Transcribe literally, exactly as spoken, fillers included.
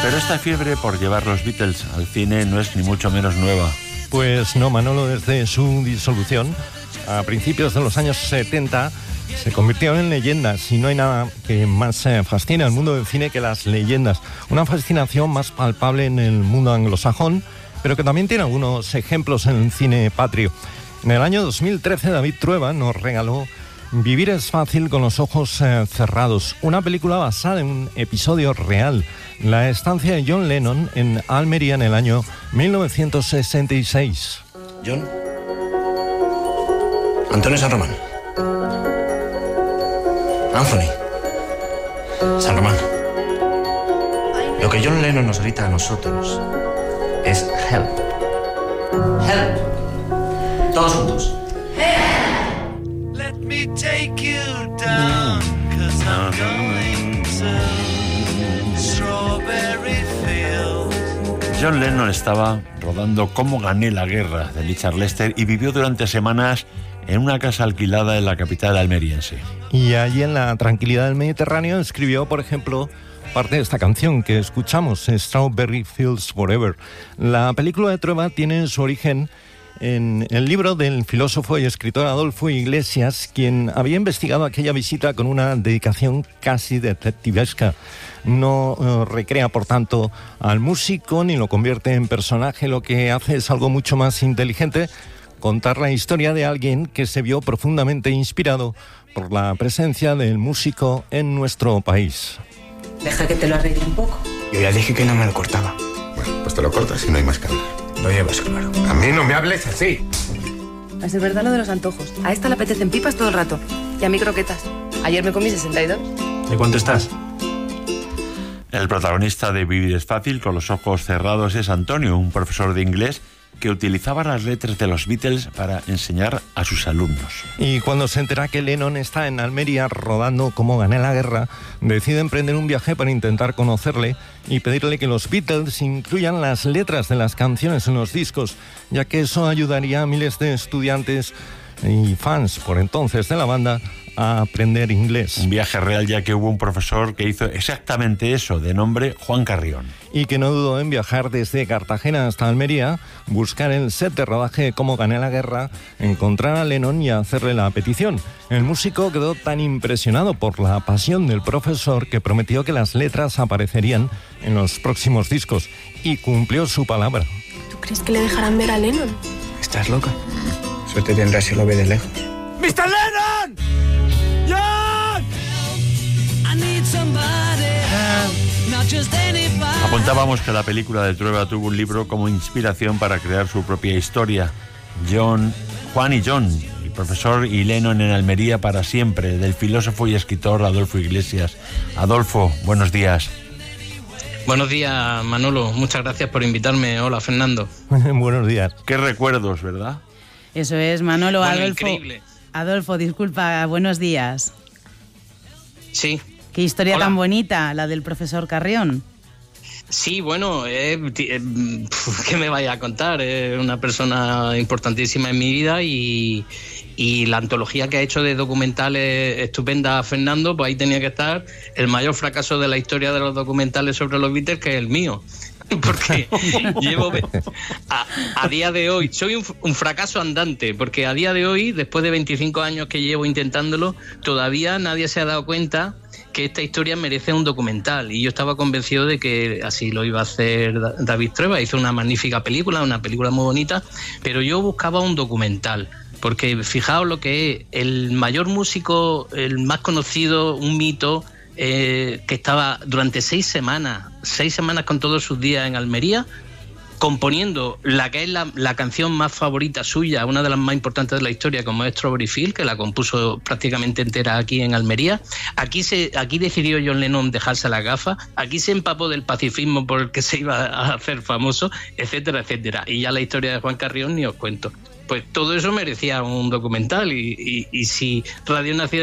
Pero esta fiebre por llevar los Beatles al cine no es ni mucho menos nueva. Pues no, Manolo, desde su disolución, a principios de los años setenta, se convirtieron en leyendas, y no hay nada que más eh, fascine al mundo del cine que las leyendas. Una fascinación más palpable en el mundo anglosajón, pero que también tiene algunos ejemplos en el cine patrio. En el año dos mil trece, David Trueba nos regaló Vivir es fácil con los ojos eh, cerrados, una película basada en un episodio real, la estancia de John Lennon en Almería en el año mil novecientos sesenta y seis. John. Antonio San Román. Anthony San Román. Lo que John Lennon nos grita a nosotros es help. Help. Todos juntos. Let me take you down, 'cause I'm going to Strawberry Fields. John Lennon estaba rodando Cómo gané la guerra de Richard Lester y vivió durante semanas en una casa alquilada en la capital almeriense. Y allí, en la tranquilidad del Mediterráneo, escribió, por ejemplo, parte de esta canción que escuchamos, Strawberry Fields Forever. La película de Trueba tiene su origen en el libro del filósofo y escritor Adolfo Iglesias, quien había investigado aquella visita con una dedicación casi detectivesca. No uh, recrea, por tanto, al músico ni lo convierte en personaje. Lo que hace es algo mucho más inteligente: contar la historia de alguien que se vio profundamente inspirado por la presencia del músico en nuestro país. Deja que te lo arregle un poco. Yo ya dije que no me lo cortaba. Bueno, pues te lo cortas y no hay más que hablar. Lo llevas claro. A mí no me hables así. Va a ser verdad lo de los antojos. A esta le apetecen pipas todo el rato. Y a mí croquetas. Ayer me comí sesenta y dos. ¿De cuánto estás? El protagonista de Vivir es fácil con los ojos cerrados es Antonio, un profesor de inglés que utilizaba las letras de los Beatles para enseñar a sus alumnos. Y cuando se entera que Lennon está en Almería rodando Cómo gané la guerra, decide emprender un viaje para intentar conocerle y pedirle que los Beatles incluyan las letras de las canciones en los discos, ya que eso ayudaría a miles de estudiantes y fans por entonces de la banda a aprender inglés. Un viaje real, ya que hubo un profesor que hizo exactamente eso, de nombre Juan Carrión. Y que no dudó en viajar desde Cartagena hasta Almería, buscar el set de rodaje de Cómo gané la guerra, encontrar a Lennon y hacerle la petición. El músico quedó tan impresionado por la pasión del profesor que prometió que las letras aparecerían en los próximos discos, y cumplió su palabra. ¿Tú crees que le dejarán ver a Lennon? ¿Estás loca? Suerte tendrás si lo ve de lejos. mister Lennon! John! I need somebody help, not just anybody. Apuntábamos que la película de Trueba tuvo un libro como inspiración para crear su propia historia. John, Juan y John, el profesor y Lennon en Almería para siempre, del filósofo y escritor Adolfo Iglesias. Adolfo, buenos días. Buenos días, Manolo. Muchas gracias por invitarme. Hola, Fernando. Buenos días. Qué recuerdos, ¿verdad? Eso es, Manolo. Bueno, Adolfo. increíble. Adolfo, disculpa, buenos días. Sí. Qué historia Hola. tan bonita, la del profesor Carrión. Sí, bueno, eh, eh, ¿qué me vaya a contar? Es una persona importantísima en mi vida y, y la antología que ha hecho de documentales estupenda, Fernando, pues ahí tenía que estar el mayor fracaso de la historia de los documentales sobre los Beatles, que es el mío. Porque llevo a, a día de hoy soy un, un fracaso andante, porque a día de hoy, después de veinticinco años que llevo intentándolo, todavía nadie se ha dado cuenta que esta historia merece un documental, y yo estaba convencido de que así lo iba a hacer David Trueba. Hizo una magnífica película, una película muy bonita, pero yo buscaba un documental, porque fijaos lo que es el mayor músico, el más conocido, un mito, eh, que estaba durante seis semanas, seis semanas con todos sus días en Almería, componiendo la que es la, la canción más favorita suya, una de las más importantes de la historia, como es Strawberry Fields, que la compuso prácticamente entera aquí en Almería. Aquí se, aquí decidió John Lennon dejarse las gafas, aquí se empapó del pacifismo por el que se iba a hacer famoso, etcétera, etcétera. Y ya la historia de Juan Carrión ni os cuento. Pues todo eso merecía un documental, y, y, y si Radio Nacional